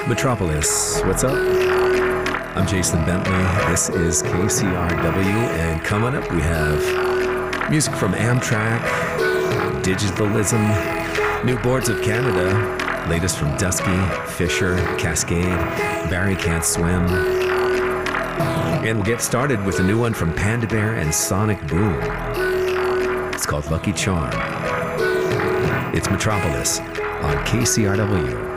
Metropolis, what's up? I'm Jason Bentley. This is KCRW, and coming up we have music from Amtrak, Digitalism, New Boards of Canada, latest from Dusky, Fisher, Cascade, Barry Can't Swim. And we'll get started with a new one from Panda Bear and Sonic Boom. It's called Lucky Charm. It's Metropolis on KCRW.